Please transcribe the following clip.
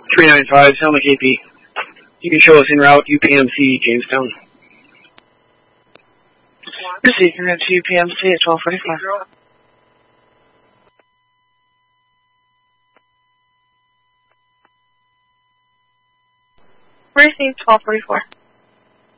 395, Selma KP. You can show us en route UPMC, Jamestown. Receiving en route to UPMC at 1244. Received 1244.